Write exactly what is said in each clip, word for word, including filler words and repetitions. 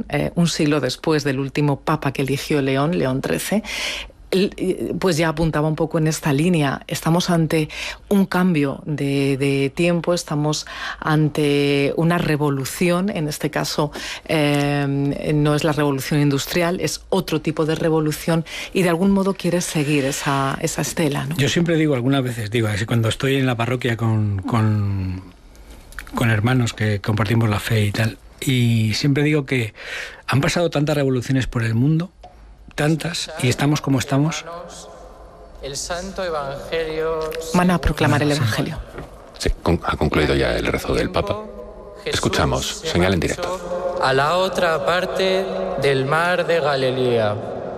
eh, un siglo después del último papa que eligió León, León trece, pues ya apuntaba un poco en esta línea. Estamos ante un cambio de, de tiempo, estamos ante una revolución, en este caso eh, no es la revolución industrial, es otro tipo de revolución, y de algún modo quieres seguir esa, esa estela, ¿no? Yo siempre digo, algunas veces digo, cuando estoy en la parroquia con, con, con hermanos que compartimos la fe y tal, y siempre digo que han pasado tantas revoluciones por el mundo, tantas, y estamos como estamos. El Santo Evangelio. Van a proclamar el Evangelio. Sí, ha concluido ya el rezo del Papa. Escuchamos, señal en directo. A la otra parte del mar de Galilea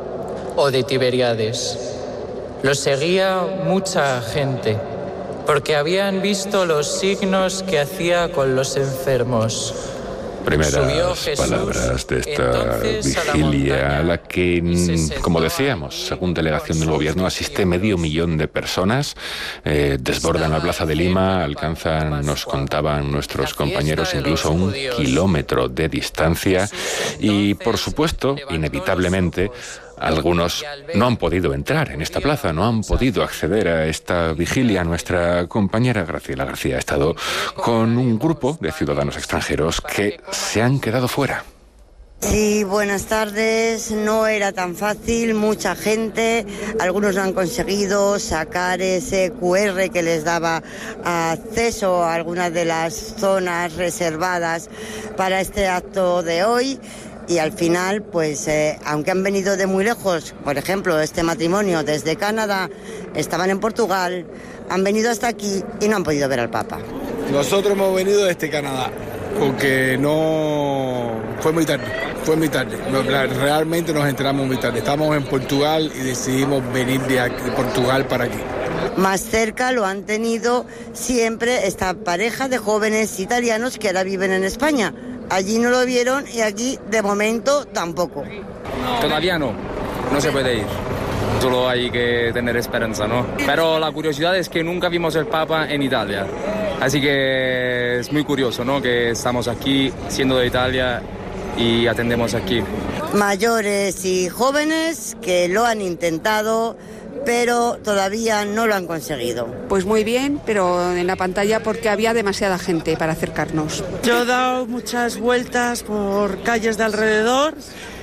o de Tiberíades. Lo seguía mucha gente, porque habían visto los signos que hacía con los enfermos. Primeras palabras de esta vigilia a la que, como decíamos, según delegación del gobierno, asiste medio millón de personas, eh, desbordan la plaza de Lima, alcanzan, nos contaban nuestros compañeros, incluso un kilómetro de distancia, y por supuesto, inevitablemente, algunos no han podido entrar en esta plaza, no han podido acceder a esta vigilia. Nuestra compañera Graciela García ha estado con un grupo de ciudadanos extranjeros que se han quedado fuera. Sí, buenas tardes. No era tan fácil, mucha gente, algunos no han conseguido sacar ese cu erre que les daba acceso a algunas de las zonas reservadas para este acto de hoy. Y al final, pues, eh, aunque han venido de muy lejos, por ejemplo, este matrimonio desde Canadá, estaban en Portugal, han venido hasta aquí y no han podido ver al Papa. Nosotros hemos venido desde Canadá, porque no... fue muy tarde, fue muy tarde. Realmente nos enteramos muy tarde. Estamos en Portugal y decidimos venir de, aquí, de Portugal para aquí. Más cerca lo han tenido siempre esta pareja de jóvenes italianos que ahora viven en España. Allí no lo vieron y aquí, de momento, tampoco. Todavía no, no se puede ir. Solo hay que tener esperanza, ¿no? Pero la curiosidad es que nunca vimos el Papa en Italia. Así que es muy curioso, ¿no? Que estamos aquí, siendo de Italia, y atendemos aquí. Mayores y jóvenes que lo han intentado, pero todavía no lo han conseguido. Pues muy bien, pero en la pantalla porque había demasiada gente para acercarnos. Yo he dado muchas vueltas por calles de alrededor,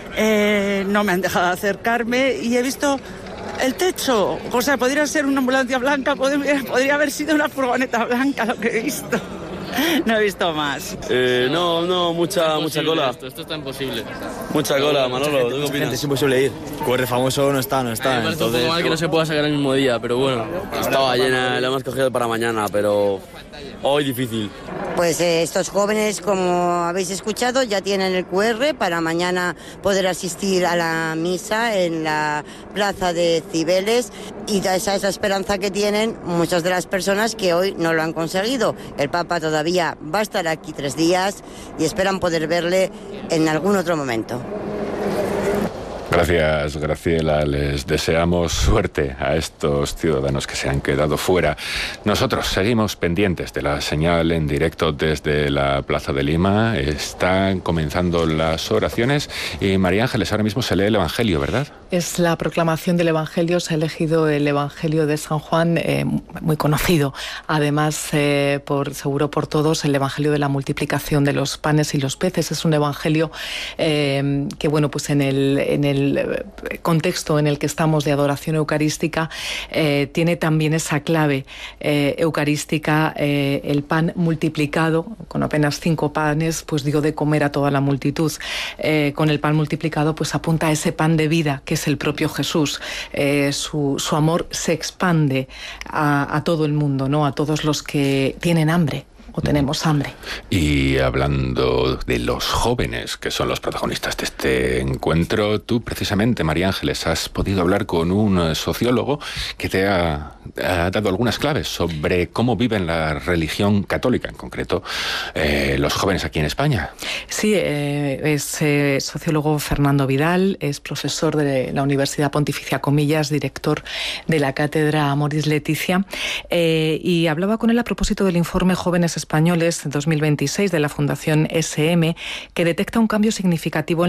eh, no me han dejado acercarme y he visto el techo. O sea, podría ser una ambulancia blanca, podría, podría haber sido una furgoneta blanca lo que he visto. No he visto más. Eh, no, no, mucha, mucha cola. Esto, esto está imposible. Mucha cola, Manolo. ¿Tú qué opinas? Es imposible ir. cu erre famoso no está, no está. Me parece entonces un poco mal que no se pueda sacar el mismo día, pero bueno. Estaba llena, lo hemos cogido para mañana, pero hoy difícil. Pues eh, estos jóvenes, como habéis escuchado, ya tienen el cu erre para mañana poder asistir a la misa en la plaza de Cibeles, y esa es la esperanza que tienen muchas de las personas que hoy no lo han conseguido. El Papa todavía va a estar aquí tres días y esperan poder verle en algún otro momento. Gracias, Graciela. Les deseamos suerte a estos ciudadanos que se han quedado fuera. Nosotros seguimos pendientes de la señal en directo desde la Plaza de Lima. Están comenzando las oraciones y María Ángeles, ahora mismo se lee el Evangelio, ¿verdad? Es la proclamación del Evangelio. Se ha elegido el Evangelio de San Juan, eh, muy conocido, además, eh, por seguro por todos, el Evangelio de la multiplicación de los panes y los peces. Es un Evangelio eh, que, bueno, pues en el, en el el contexto en el que estamos de adoración eucarística, eh, tiene también esa clave eh, eucarística. Eh, el pan multiplicado, con apenas cinco panes, pues dio de comer a toda la multitud. Eh, con el pan multiplicado, pues apunta a ese pan de vida, que es el propio Jesús. Eh, su, su amor se expande a, a todo el mundo, ¿no? A todos los que tienen hambre. O tenemos hambre. Y hablando de los jóvenes, que son los protagonistas de este encuentro, tú precisamente, María Ángeles, has podido hablar con un sociólogo que te ha, ha dado algunas claves sobre cómo viven la religión católica, en concreto, eh, los jóvenes aquí en España. Sí, eh, es eh, sociólogo Fernando Vidal, es profesor de la Universidad Pontificia Comillas, director de la Cátedra Amoris Laetitia, eh, y hablaba con él a propósito del informe Jóvenes Españoles dos mil veintiséis de la Fundación ese eme, que detecta un cambio significativo en